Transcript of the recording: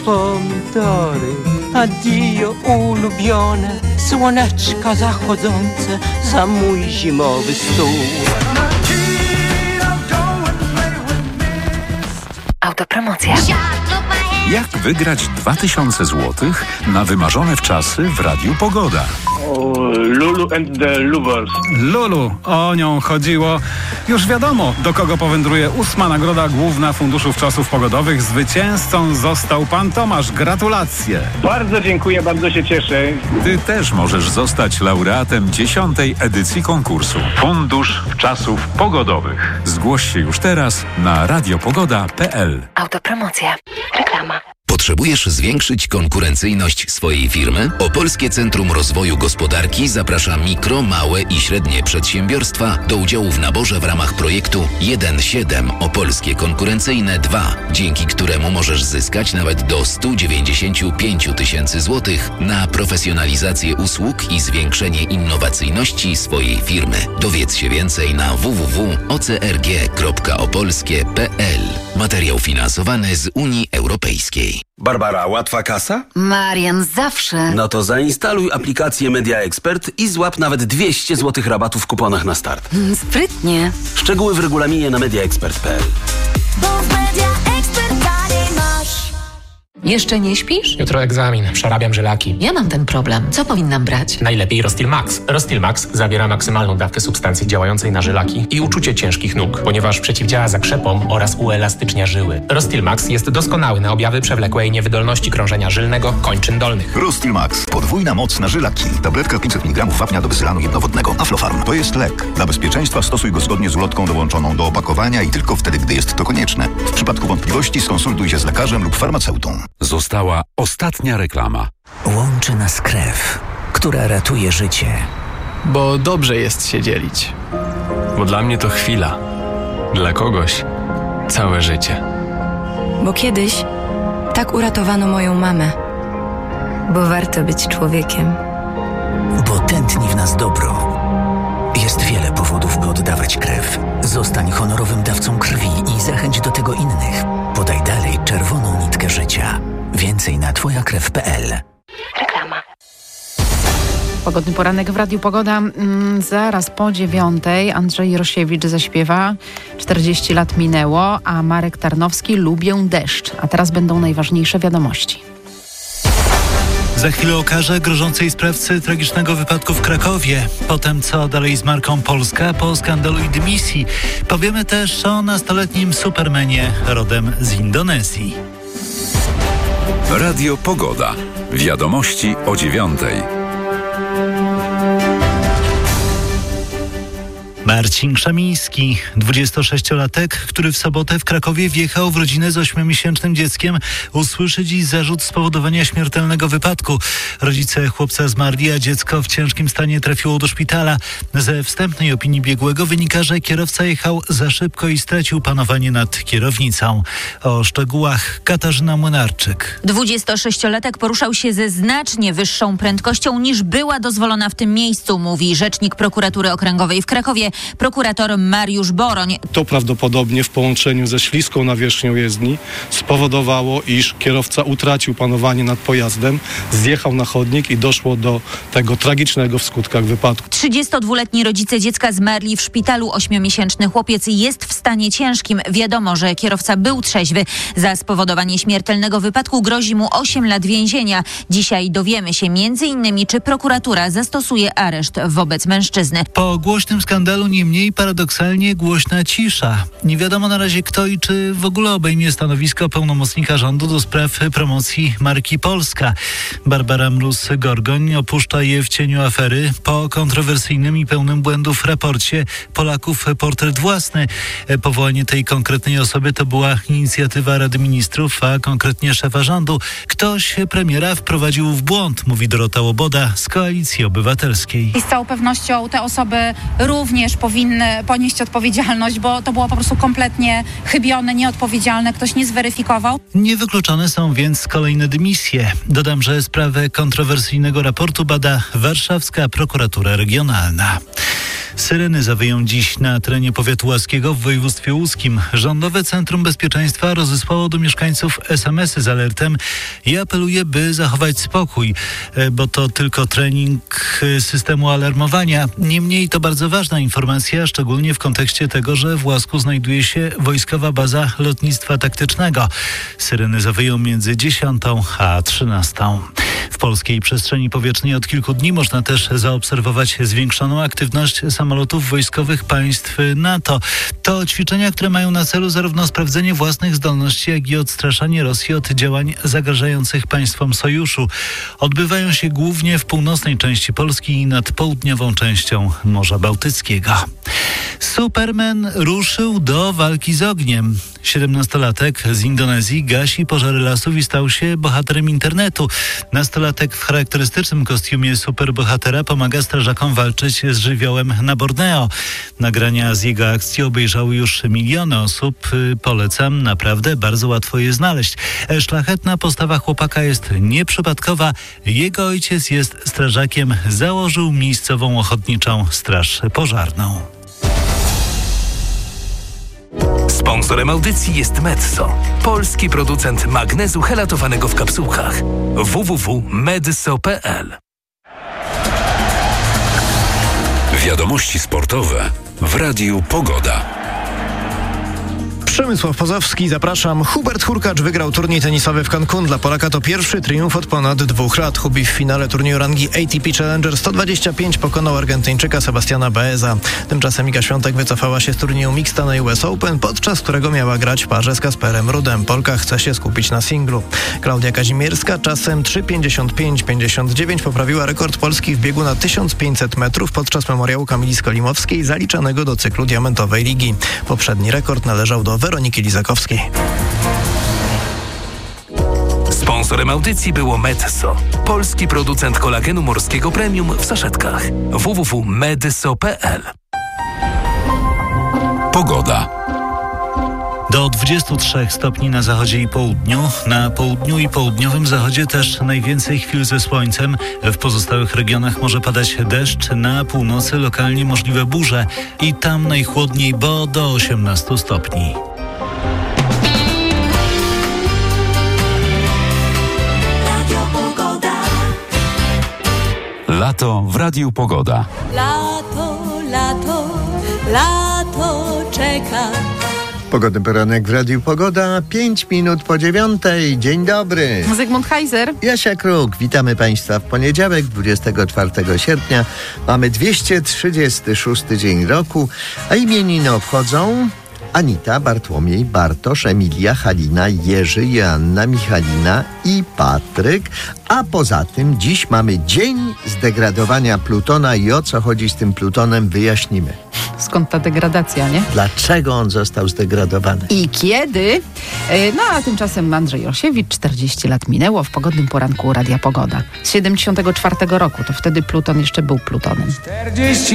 Pomidory, addio ulubione, słoneczka zachodzące za mój zimowy stół. Autopromocja. Jak wygrać 2000 zł na wymarzone wczasy w Radiu Pogoda? Lulu and the Lovers. Lulu, o nią chodziło. Już wiadomo, do kogo powędruje 8. nagroda główna Funduszu Wczasów Pogodowych. Zwycięzcą został pan Tomasz. Gratulacje. Bardzo dziękuję, bardzo się cieszę. Ty też możesz zostać laureatem 10. edycji konkursu Fundusz Wczasów Pogodowych. Zgłoś się już teraz na radiopogoda.pl. Autopromocja. Reklama. Potrzebujesz zwiększyć konkurencyjność swojej firmy? Opolskie Centrum Rozwoju Gospodarki zaprasza mikro, małe i średnie przedsiębiorstwa do udziału w naborze w ramach projektu 1.7 Opolskie Konkurencyjne 2, dzięki któremu możesz zyskać nawet do 195 000 złotych na profesjonalizację usług i zwiększenie innowacyjności swojej firmy. Dowiedz się więcej na www.ocrg.opolskie.pl. Materiał finansowany z Unii Europejskiej. Barbara, łatwa kasa? Marian, zawsze. No to zainstaluj aplikację Media Expert i złap nawet 200 zł rabatu w kuponach na start. Sprytnie. Szczegóły w regulaminie na mediaexpert.pl. Bo w Media Expert taniej masz. Jeszcze nie śpisz? Jutro egzamin, przerabiam żylaki. Ja mam ten problem. Co powinnam brać? Najlepiej Rostil Max. Rostil Max zawiera maksymalną dawkę substancji działającej na żylaki i uczucie ciężkich nóg, ponieważ przeciwdziała zakrzepom oraz uelastycznia żyły. Rostil Max jest doskonały na objawy przewlekłej niewydolności krążenia żylnego kończyn dolnych. Rostil Max. Podwójna moc na żylaki. Tabletka 500 mg wapnia do wysylanu jednowodnego. Aflofarm. To jest lek. Dla bezpieczeństwa stosuj go zgodnie z ulotką dołączoną do opakowania i tylko wtedy, gdy jest to konieczne. W przypadku wątpliwości skonsultuj się z lekarzem lub farmaceutą. Została ostatnia reklama. Łączy nas krew, która ratuje życie. Bo dobrze jest się dzielić. Bo dla mnie to chwila. Dla kogoś całe życie. Bo kiedyś tak uratowano moją mamę. Bo warto być człowiekiem. Bo tętni w nas dobro. Jest wiele powodów, by oddawać krew. Zostań honorowym dawcą krwi i zachęć do tego innych. Podaj dalej czerwoną nitkę życia. Więcej na twojakrew.pl. Reklama. Pogodny poranek w Radiu Pogoda. Zaraz po 9:00 Andrzej Rosiewicz zaśpiewa 40 lat minęło, a Marek Tarnowski Lubię deszcz. A teraz będą najważniejsze wiadomości. Za chwilę o karze grożącej sprawcy tragicznego wypadku w Krakowie. Potem co dalej z marką Polska po skandalu i dymisji. Powiemy też o nastoletnim Supermanie rodem z Indonezji. Radio Pogoda. Wiadomości o 9:00. Marcin Krzemiński, 26-latek, który w sobotę w Krakowie wjechał w rodzinę z 8-miesięcznym dzieckiem, usłyszy dziś zarzut spowodowania śmiertelnego wypadku. Rodzice chłopca zmarli, a dziecko w ciężkim stanie trafiło do szpitala. Ze wstępnej opinii biegłego wynika, że kierowca jechał za szybko i stracił panowanie nad kierownicą. O szczegółach Katarzyna Młynarczyk. 26-latek poruszał się ze znacznie wyższą prędkością niż była dozwolona w tym miejscu, mówi rzecznik prokuratury okręgowej w Krakowie, prokurator Mariusz Boroń. To prawdopodobnie w połączeniu ze śliską nawierzchnią jezdni spowodowało, iż kierowca utracił panowanie nad pojazdem, zjechał na chodnik i doszło do tego tragicznego w skutkach wypadku. 32-letni rodzice dziecka zmarli w szpitalu. 8-miesięczny chłopiec jest w stanie ciężkim. Wiadomo, że kierowca był trzeźwy. Za spowodowanie śmiertelnego wypadku grozi mu 8 lat więzienia. Dzisiaj dowiemy się m.in. czy prokuratura zastosuje areszt wobec mężczyzny. Po głośnym skandalu niemniej paradoksalnie głośna cisza. Nie wiadomo na razie kto i czy w ogóle obejmie stanowisko pełnomocnika rządu do spraw promocji marki Polska. Barbara Mróz-Gorgoń opuszcza je w cieniu afery po kontrowersyjnym i pełnym błędów raporcie Polaków portret własny. Powołanie tej konkretnej osoby to była inicjatywa Rady Ministrów, a konkretnie szefa rządu. Ktoś premiera wprowadził w błąd, mówi Dorota Łoboda z Koalicji Obywatelskiej. I z całą pewnością te osoby również powinny ponieść odpowiedzialność, bo to było po prostu kompletnie chybione, nieodpowiedzialne, ktoś nie zweryfikował. Niewykluczone są więc kolejne dymisje. Dodam, że sprawę kontrowersyjnego raportu bada warszawska prokuratura regionalna. Syreny zawyją dziś na terenie powiatu łaskiego w województwie łódzkim. Rządowe Centrum Bezpieczeństwa rozesłało do mieszkańców SMS-y z alertem i apeluje, by zachować spokój, bo to tylko trening systemu alarmowania. Niemniej to bardzo ważna informacja, szczególnie w kontekście tego, że w Łasku znajduje się wojskowa baza lotnictwa taktycznego. Syreny zawyją między 10 a 13. W polskiej przestrzeni powietrznej od kilku dni można też zaobserwować zwiększoną aktywność samolotów wojskowych państw NATO. To ćwiczenia, które mają na celu zarówno sprawdzenie własnych zdolności, jak i odstraszanie Rosji od działań zagrażających państwom sojuszu. Odbywają się głównie w północnej części Polski i nad południową częścią Morza Bałtyckiego. Superman ruszył do walki z ogniem. 17-latek z Indonezji gasi pożary lasów i stał się bohaterem internetu. Nastolatek w charakterystycznym kostiumie superbohatera pomaga strażakom walczyć z żywiołem na Borneo. Nagrania z jego akcji obejrzały już miliony osób. Polecam, naprawdę bardzo łatwo je znaleźć. Szlachetna postawa chłopaka jest nieprzypadkowa. Jego ojciec jest strażakiem, założył miejscową ochotniczą straż pożarną. Sponsorem audycji jest Medzo, polski producent magnezu helatowanego w kapsułkach. www.medzo.pl. Wiadomości sportowe w Radiu Pogoda. Przemysław Pozowski, zapraszam. Hubert Hurkacz wygrał turniej tenisowy w Cancun. Dla Polaka to pierwszy triumf od ponad 2 lat. Hubi w finale turnieju rangi ATP Challenger 125 pokonał Argentyńczyka Sebastiana Baeza. Tymczasem Iga Świątek wycofała się z turnieju mixta na US Open, podczas którego miała grać w parze z Kasperem Rudem. Polka chce się skupić na singlu. Klaudia Kazimierska czasem 3:55,59 poprawiła rekord Polski w biegu na 1500 metrów podczas memoriału Kamili Skolimowskiej zaliczanego do cyklu Diamentowej Ligi. Poprzedni rekord należał do Weroniki Lizakowskiej. Sponsorem audycji było Medzo, polski producent kolagenu morskiego premium w saszetkach. www.medzo.pl. Pogoda. Do 23 stopni na zachodzie i południu. Na południu i południowym zachodzie też najwięcej chwil ze słońcem. W pozostałych regionach może padać deszcz. Na północy lokalnie możliwe burze. I tam najchłodniej, bo do 18 stopni. Lato w Radiu Pogoda. Lato, lato, lato czeka. Pogodny poranek w Radiu Pogoda, 5 minut po 9:00. Dzień dobry. Zygmunt Heiser. Jasia Kruk. Witamy Państwa w poniedziałek, 24 sierpnia. Mamy 236 dzień roku, a imieniny obchodzą Anita, Bartłomiej, Bartosz, Emilia, Halina, Jerzy, Joanna, Michalina i Patryk. A poza tym dziś mamy dzień zdegradowania Plutona i o co chodzi z tym Plutonem wyjaśnimy. Skąd ta degradacja, nie? Dlaczego on został zdegradowany? I kiedy? No a tymczasem Andrzej Rosiewicz, 40 lat minęło w pogodnym poranku Radia Pogoda. Z 74 roku, to wtedy Pluton jeszcze był Plutonem.